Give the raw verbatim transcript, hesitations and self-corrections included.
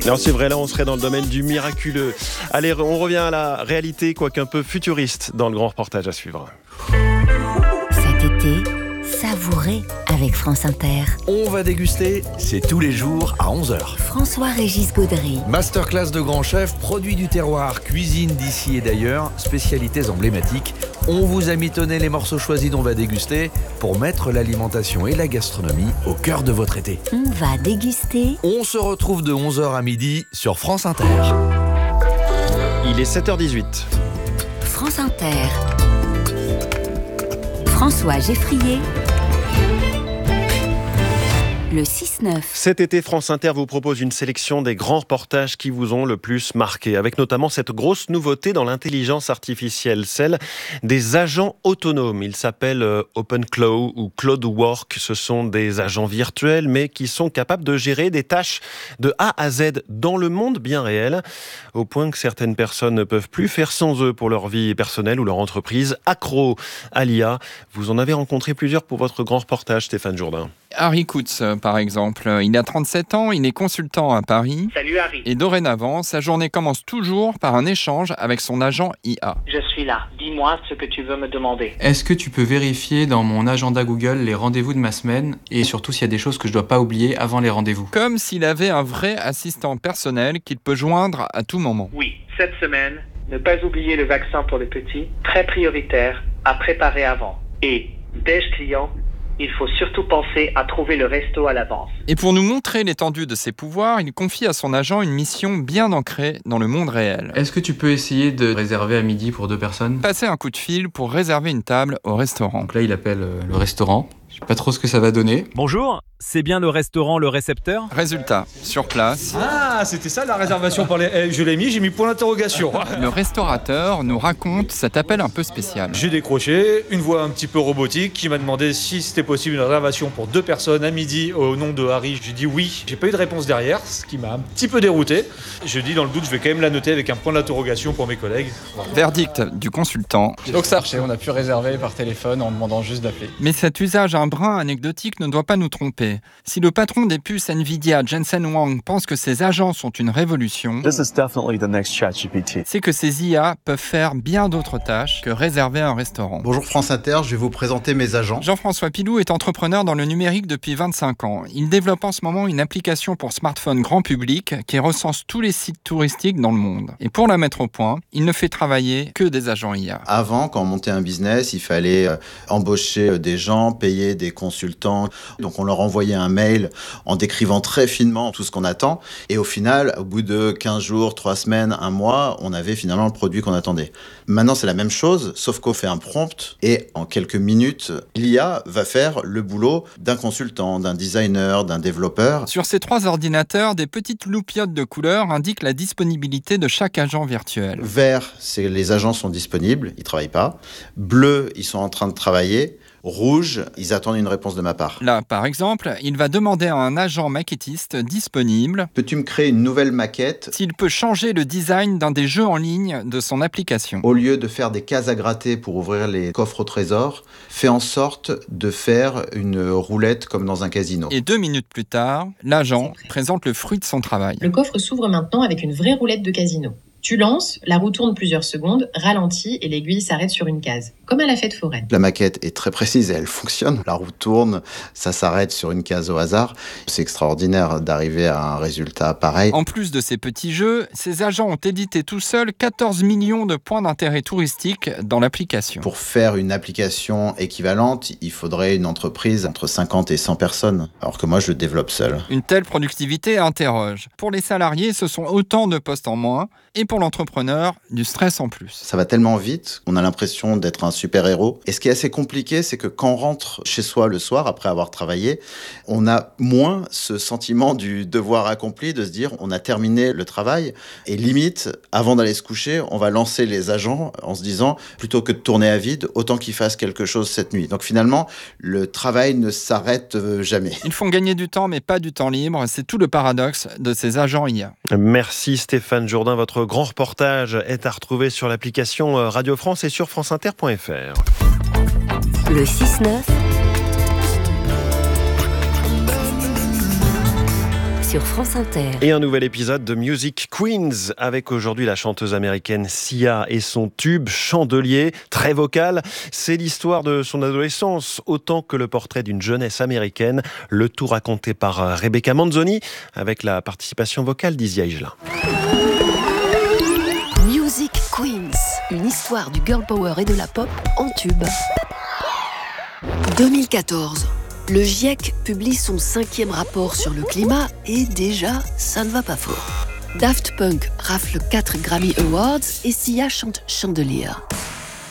Non, c'est vrai, là on serait dans le domaine du miraculeux. Allez, on revient à la réalité, quoique un peu futuriste, dans le grand reportage à suivre. Cet été, savourez avec France Inter. On va déguster, c'est tous les jours à onze heures. François-Régis Gaudry. Masterclass de grands chefs, produits du terroir, cuisine d'ici et d'ailleurs, spécialités emblématiques. On vous a mitonné les morceaux choisis dont on va déguster pour mettre l'alimentation et la gastronomie au cœur de votre été. On va déguster. On se retrouve de onze heures à midi sur France Inter. Il est sept heures dix-huit. France Inter. François Geffrier. Le six neuf. Cet été, France Inter vous propose une sélection des grands reportages qui vous ont le plus marqué, avec notamment cette grosse nouveauté dans l'intelligence artificielle, celle des agents autonomes. Ils s'appellent OpenClaw ou CloudWork. Ce sont des agents virtuels, mais qui sont capables de gérer des tâches de A à Z dans le monde bien réel, au point que certaines personnes ne peuvent plus faire sans eux pour leur vie personnelle ou leur entreprise. Accro à l'I A, vous en avez rencontré plusieurs pour votre grand reportage, Stéphane Jourdain. Harry Coutts, par exemple. Il a trente-sept ans, il est consultant à Paris. Salut Harry. Et dorénavant, sa journée commence toujours par un échange avec son agent I A. Je suis là. Dis-moi ce que tu veux me demander. Est-ce que tu peux vérifier dans mon agenda Google les rendez-vous de ma semaine et surtout s'il y a des choses que je dois pas oublier avant les rendez-vous? Comme s'il avait un vrai assistant personnel qu'il peut joindre à tout moment. Oui, cette semaine, ne pas oublier le vaccin pour les petits, très prioritaire, à préparer avant. Et, déj client, il faut surtout penser à trouver le resto à l'avance. Et pour nous montrer l'étendue de ses pouvoirs, il confie à son agent une mission bien ancrée dans le monde réel. Est-ce que tu peux essayer de réserver à midi pour deux personnes? Passer un coup de fil pour réserver une table au restaurant. Donc là, il appelle le restaurant. Je sais pas trop ce que ça va donner. Bonjour, c'est bien le restaurant Le Récepteur? Résultat, sur place. Ah, c'était ça la réservation par les... Eh, je l'ai mis, j'ai mis point d'interrogation. Le restaurateur nous raconte cet appel un peu spécial. J'ai décroché, une voix un petit peu robotique qui m'a demandé si c'était possible une réservation pour deux personnes à midi au nom de Harry. J'ai dit oui. J'ai pas eu de réponse derrière, ce qui m'a un petit peu dérouté. Je dis dans le doute, je vais quand même la noter avec un point d'interrogation pour mes collègues. Voilà. Verdict du consultant. Donc ça marchait, on a pu réserver par téléphone en demandant juste d'appeler. Mais cet usage un brin anecdotique ne doit pas nous tromper. Si le patron des puces Nvidia, Jensen Huang, pense que ces agents sont une révolution, c'est que ces I A peuvent faire bien d'autres tâches que réserver un restaurant. Bonjour France Inter, je vais vous présenter mes agents. Jean-François Pilou est entrepreneur dans le numérique depuis vingt-cinq ans. Il développe en ce moment une application pour smartphone grand public qui recense tous les sites touristiques dans le monde. Et pour la mettre au point, il ne fait travailler que des agents I A. Avant, quand on montait un business, il fallait embaucher des gens, payer des consultants. Donc on leur envoyait un mail en décrivant très finement tout ce qu'on attend. Et au final, au bout de quinze jours, trois semaines, un mois, on avait finalement le produit qu'on attendait. Maintenant, c'est la même chose, sauf qu'on fait un prompt et en quelques minutes, l'I A va faire le boulot d'un consultant, d'un designer, d'un développeur. Sur ces trois ordinateurs, des petites loupiottes de couleurs indiquent la disponibilité de chaque agent virtuel. Vert, c'est les agents sont disponibles, ils ne travaillent pas. Bleu, ils sont en train de travailler. Rouge, ils attendent une réponse de ma part. Là, par exemple, il va demander à un agent maquettiste disponible « Peux-tu me créer une nouvelle maquette ?» s'il peut changer le design d'un des jeux en ligne de son application. Au lieu de faire des cases à gratter pour ouvrir les coffres au trésor, fais en sorte de faire une roulette comme dans un casino. Et deux minutes plus tard, l'agent présente le fruit de son travail. Le coffre s'ouvre maintenant avec une vraie roulette de casino. Tu lances, la roue tourne plusieurs secondes, ralentit et l'aiguille s'arrête sur une case, comme à la fête foraine. La maquette est très précise et elle fonctionne. La roue tourne, ça s'arrête sur une case au hasard. C'est extraordinaire d'arriver à un résultat pareil. En plus de ces petits jeux, ces agents ont édité tout seuls quatorze millions de points d'intérêt touristique dans l'application. Pour faire une application équivalente, il faudrait une entreprise entre cinquante et cent personnes, alors que moi je le développe seul. Une telle productivité interroge. Pour les salariés, ce sont autant de postes en moins. Et pour l'entrepreneur, du stress en plus. Ça va tellement vite qu'on a l'impression d'être un super-héros. Et ce qui est assez compliqué, c'est que quand on rentre chez soi le soir, après avoir travaillé, on a moins ce sentiment du devoir accompli, de se dire on a terminé le travail. Et limite, avant d'aller se coucher, on va lancer les agents en se disant, plutôt que de tourner à vide, autant qu'ils fassent quelque chose cette nuit. Donc finalement, le travail ne s'arrête jamais. Ils font gagner du temps, mais pas du temps libre. C'est tout le paradoxe de ces agents I A. Merci Stéphane Jourdain. Votre grand reportage est à retrouver sur l'application Radio France et sur franceinter point f r. Le six neuf sur France Inter. Et un nouvel épisode de Music Queens avec aujourd'hui la chanteuse américaine Sia et son tube Chandelier, très vocal. C'est l'histoire de son adolescence autant que le portrait d'une jeunesse américaine. Le tout raconté par Rebecca Manzoni avec la participation vocale d'Isia Higelin. Music Queens, une histoire du girl power et de la pop en tube. deux mille quatorze. Le GIEC publie son cinquième rapport sur le climat et déjà, ça ne va pas fort. Daft Punk rafle quatre Grammy Awards et Sia chante Chandelier.